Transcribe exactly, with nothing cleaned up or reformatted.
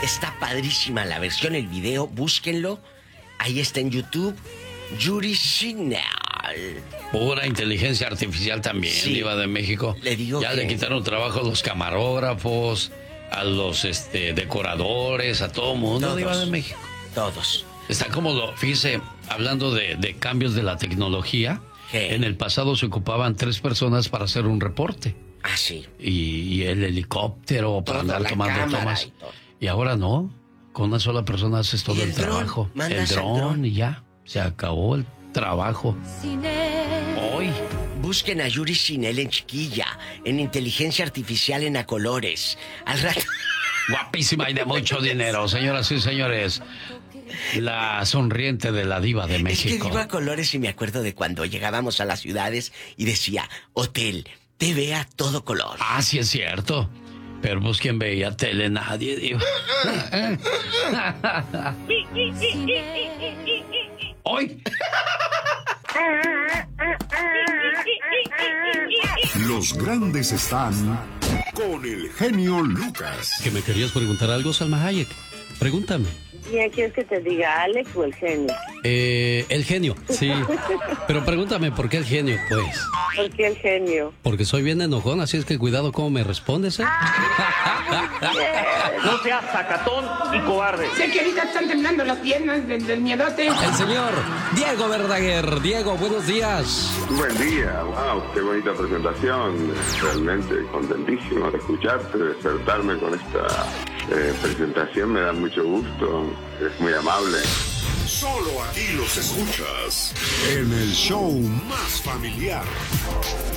está padrísima la versión, el video, búsquenlo. Ahí está en YouTube. Yuri Sinel. Pura inteligencia artificial también, sí. Diva de México. Le digo ya que... le quitaron trabajo a los camarógrafos, a los este, decoradores, a todo mundo, todos, Diva de México. Todos. Está como lo, fíjese, hablando de, de cambios de la tecnología, ¿qué? En el pasado se ocupaban tres personas para hacer un reporte. Ah, sí. Y, y el helicóptero para andar tomando tomas. Y, y ahora no, con una sola persona haces todo el, el trabajo. El dron y ya, se acabó el trabajo. Hoy. Busquen a Yuri Sinel en chiquilla, en inteligencia artificial en A Colores. Al rato... Guapísima y de mucho dinero, señoras y señores. La sonriente de la Diva de México. Es que digo A Colores y me acuerdo de cuando llegábamos a las ciudades y decía, hotel, T V a todo color. Ah, sí es cierto. Pero pues quien veía tele, nadie, Diva. Hoy. Los grandes están con el genio Lucas. ¿Que me querías preguntar algo, Salma Hayek? Pregúntame. ¿Quién quieres que te diga, Alex o el genio? Eh, el genio, sí. Pero pregúntame, ¿por qué el genio, pues? ¿Por qué el genio? Porque soy bien enojón, así es que cuidado cómo me respondes, ¿eh? No seas sacatón y cobarde. Sé que ahorita están temblando las piernas del, del miedote. El señor Diego Verdaguer. Diego, buenos días. Buen día, wow, qué bonita presentación. Realmente contentísimo de escucharte, de despertarme con esta eh, presentación, me da mucho gusto, es muy amable. Solo aquí los escuchas en el show más familiar.